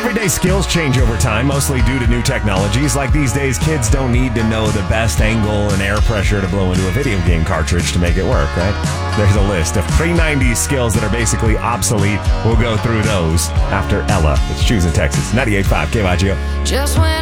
Everyday skills change over time, mostly due to new technologies. Like these days, kids don't need to know the best angle and air pressure to blow into a video game cartridge to make it work, right? There's a list of pre-90s skills that are basically obsolete. We'll go through those after Ella. It's Choosing Texas. 98.5 KYGO. Just when